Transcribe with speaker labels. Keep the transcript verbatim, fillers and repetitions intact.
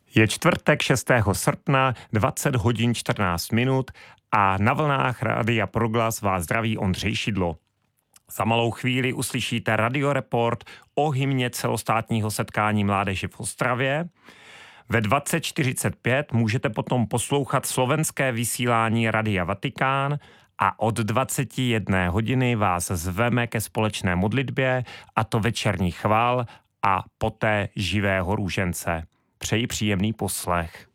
Speaker 1: Je čtvrtek šestého srpna, dvacet hodin čtrnáct minut a na vlnách Rádia Proglas vás zdraví Ondřej Šidlo. Za malou chvíli uslyšíte radioreport o hymně celostátního setkání mládeže v Ostravě. Ve dvacet čtyřicet pět můžete potom poslouchat slovenské vysílání Radia Vatikán a od dvacet jedna hodiny vás zveme ke společné modlitbě, a to večerní chvál a poté živého růžence. Přeji příjemný poslech.